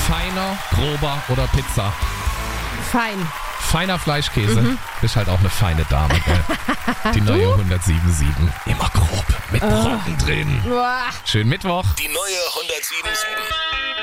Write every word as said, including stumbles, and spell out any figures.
Feiner, grober oder Pizza? Fein. Feiner Fleischkäse. Mhm. Bist halt auch eine feine Dame, gell? Die neue hundertsiebenundsiebzig. Immer grob, mit Brocken drin. Uah. Schönen Mittwoch. Die neue hundertsiebenundsiebzig.